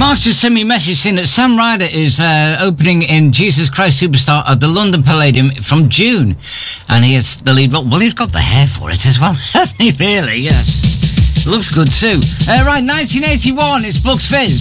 Mark's just sent me a message saying that Sam Ryder is opening in Jesus Christ Superstar at the London Palladium from June. And he is the lead role. Well, he's got the hair for it as well, hasn't he, really? Yes. Looks good too. Right, 1981, it's Bucks Fizz.